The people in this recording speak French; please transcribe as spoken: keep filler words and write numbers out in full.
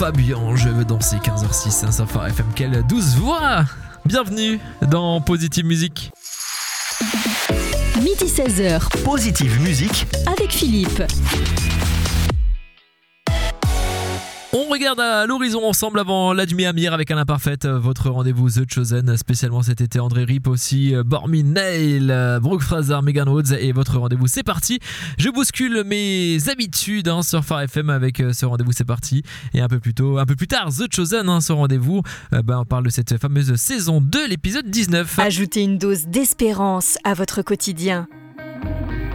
Fabien, je veux danser, quinze heures six, sur Phare F M, quelle douce voix. Bienvenue dans Positive Musique. Midi seize heures. Positive Musique avec Philippe. On regarde à l'horizon ensemble avant l'Admi Amir avec Alain Parfaite, votre rendez-vous The Chosen, spécialement cet été André Rip aussi, Bormi Nail, Brooke Fraser, Megan Woods et votre rendez-vous c'est parti. Je bouscule mes habitudes hein, sur Phare F M avec ce rendez-vous c'est parti et un peu plus tôt, un peu plus tard The Chosen, hein, ce rendez-vous, euh, bah, on parle de cette fameuse saison deux, l'épisode dix-neuf. Ajoutez une dose d'espérance à votre quotidien.